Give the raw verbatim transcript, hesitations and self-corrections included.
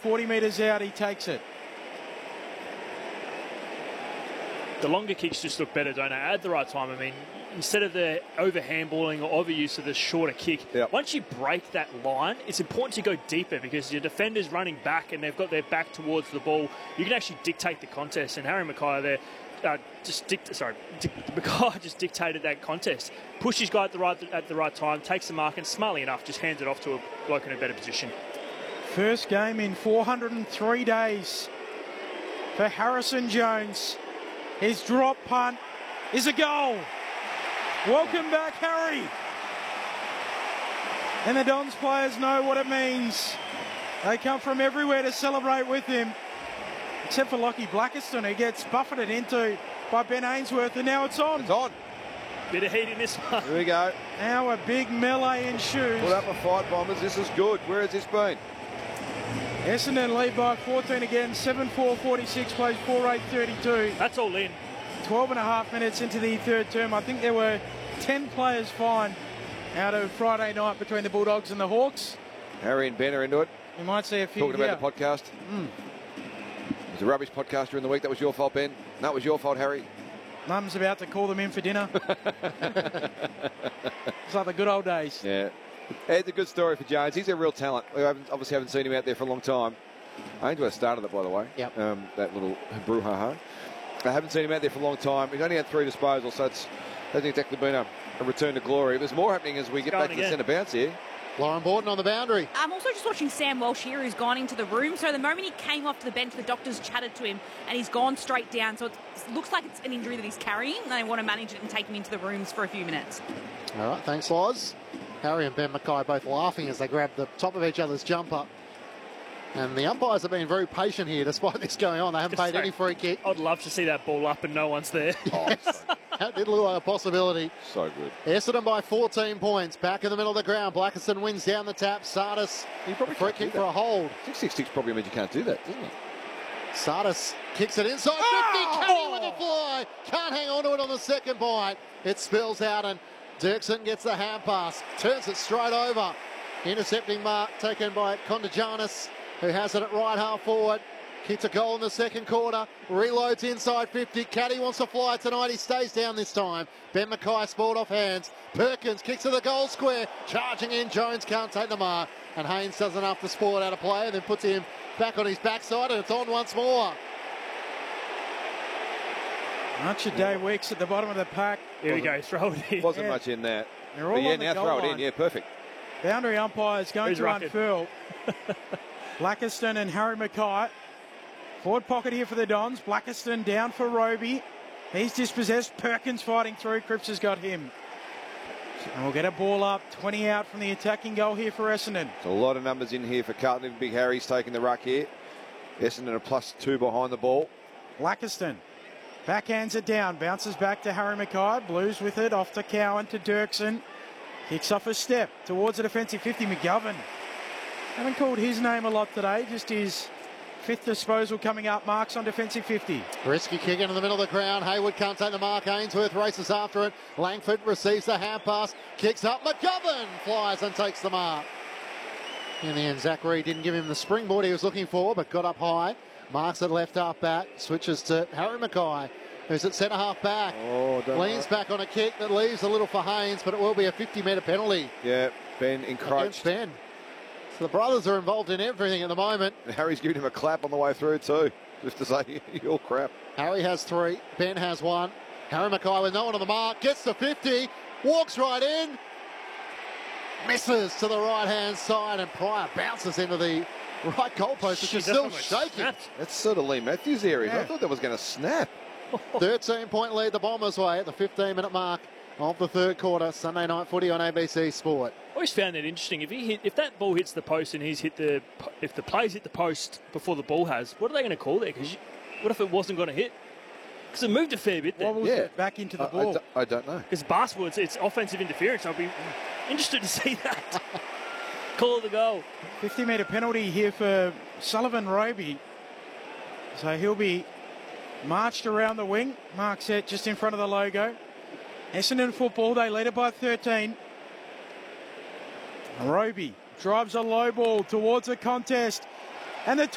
forty metres out, he takes it. The longer kicks just look better, don't they? At the right time. I mean, instead of the over handballing or overuse of the shorter kick, yep. once you break that line, it's important to go deeper because your defender's running back and they've got their back towards the ball. You can actually dictate the contest. And Harry Mackay there uh, just dict- sorry, dic- Mackay just dictated that contest. Pushed his guy at the right at the right time, takes the mark, and smartly enough just hands it off to a bloke in a better position. First game in four hundred three days for Harrison Jones. His drop punt is a goal. Welcome back, Harry. And the Dons players know what it means. They come from everywhere to celebrate with him, except for Lockie Blackiston, who gets buffeted into by Ben Ainsworth, and now it's on. It's on. Bit of heat in this one. Here we go. Now a big melee ensues. Put up a fight, Bombers. This is good. Where has this been? Essendon lead by fourteen again, seven four forty-six, plays four eight thirty-two. That's all in. twelve and a half minutes into the third term. I think there were ten players fined out of Friday night between the Bulldogs and the Hawks. Harry and Ben are into it. You might see a few. Talking about yeah. the podcast. Mm. It was a rubbish podcast during the week. That was your fault, Ben. That was your fault, Harry. Mum's about to call them in for dinner. It's like the good old days. Yeah. It's a good story for Jones. He's a real talent. We haven't, obviously haven't seen him out there for a long time. Ainsworth started it, by the way. Yep. Um, that little brouhaha. I haven't seen him out there for a long time. He's only had three disposals, so it's hasn't exactly been a, a return to glory. There's more happening as we get back to the centre bounce here. Lauren Borden on the boundary. I'm also just watching Sam Walsh here, who's gone into the room. So the moment he came off to the bench, the doctors chatted to him, and he's gone straight down. So it looks like it's an injury that he's carrying, and they want to manage it and take him into the rooms for a few minutes. All right, thanks, Loz. Harry and Ben Mackay both laughing as they grab the top of each other's jumper. And the umpires have been very patient here despite this going on. They haven't paid any free kick. I'd love to see that ball up and no one's there. Oh, that did look like a possibility. So good. Essendon by fourteen points. Back in the middle of the ground. Blackiston wins down the tap. Sardis, free kick for a hold. six six six probably means you can't do that, doesn't it? Sardis kicks it inside. Oh! fifty, Kenny with a fly. Can't hang on to it on the second bite. It spills out and Dirksen gets the hand pass. Turns it straight over. Intercepting mark taken by Kondajanis, who has it at right half forward. Kicks a goal in the second quarter. Reloads inside fifty. Caddy wants to fly tonight. He stays down this time. Ben Mackay spoiled off hands. Perkins kicks to the goal square. Charging in. Jones can't take the mark. And Haynes does enough to spoil out a play and then puts him back on his backside, and it's on once more. Archer Day Weeks at the bottom of the pack. Here we go. Throw it in. Wasn't Yeah. much in that. They're all But yeah, on the now goal throw it line. in. Yeah, perfect. Boundary umpires going Who's to rocking? unfurl. Blackiston and Harry Mackay. Forward pocket here for the Dons. Blackiston down for Roby. He's dispossessed. Perkins fighting through. Cripps has got him. And we'll get a ball up. twenty out from the attacking goal here for Essendon. There's a lot of numbers in here for Carlton. Big Harry's taking the ruck here. Essendon a plus two behind the ball. Blackiston backhands it down. Bounces back to Harry Mackay. Blues with it. Off to Cowan to Dirksen. Kicks off a step towards the defensive fifty. McGovern. Haven't called his name a lot today. Just his fifth disposal coming up. Marks on defensive fifty. Risky kick into the middle of the ground. Hayward can't take the mark. Ainsworth races after it. Langford receives the hand pass. Kicks up. McGovern flies and takes the mark. In the end, Zach Reed didn't give him the springboard he was looking for, but got up high. Marks at left half back. Switches to Harry Mackay, who's at centre half back. Oh, don't Leans know. back on a kick that leaves a little for Haynes, but it will be a fifty metre penalty Yeah, Ben against encroached. Ben. So the brothers are involved in everything at the moment. And Harry's giving him a clap on the way through too, just to say, you're crap. Harry has three. Ben has one. Harry Mackay with no one on the mark. Gets to fifty. Walks right in. Misses to the right-hand side, and Pryor bounces into the right goalpost, which She is still definitely shaking. snapped. That's sort of Lee Matthews area. Yeah. I thought that was going to snap. thirteen point lead the Bombers way at the fifteen minute mark of the third quarter. Sunday night footy on A B C Sport. I always found that interesting. If he hit, if that ball hits the post and he's hit the, if the players hit the post before the ball has, what are they going to call there? Because what if it wasn't going to hit? Because it moved a fair bit there. Wobbles Yeah. it back into the I, I ball. d- I don't know. Because basketball, it's, it's offensive interference. I'll be interested to see that. Call the goal. fifty metre penalty here for Sullivan Roby. So he'll be marched around the wing. Mark set just in front of the logo. Essendon football, they lead it by thirteen. Roby drives a low ball towards the contest. And the